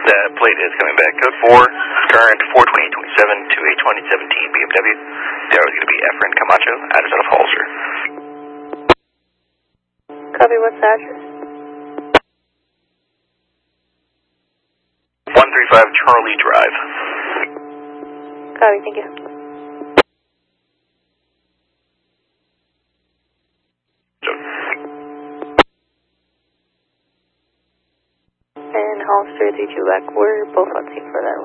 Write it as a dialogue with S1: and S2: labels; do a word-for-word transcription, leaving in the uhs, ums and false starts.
S1: That plate is coming back. Code four, current four twenty-eight twenty-seven to a twenty seventeen B M W. The hour is going to be Efren Camacho, address out of Holster.
S2: Copy, what's the address?
S1: one thirty-five Charlie Drive.
S2: Copy, thank you. And Holster three two back, we're both on scene for that.